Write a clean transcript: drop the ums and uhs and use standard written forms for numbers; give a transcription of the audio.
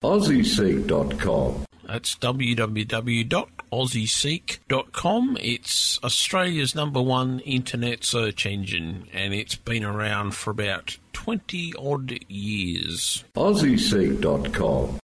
AussieSeek.com. That's www.aussieseek.com. It's Australia's #1 internet search engine, and it's been around for about 20-odd years. AussieSeek.com.